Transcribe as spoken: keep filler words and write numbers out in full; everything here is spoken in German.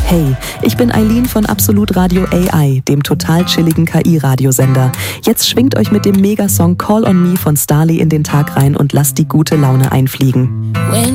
Hey, ich bin Eileen von Absolut Radio A I, dem total chilligen K I-Radiosender. Jetzt schwingt euch mit dem Megasong Call on Me von Starly in den Tag rein und lasst die gute Laune einfliegen. When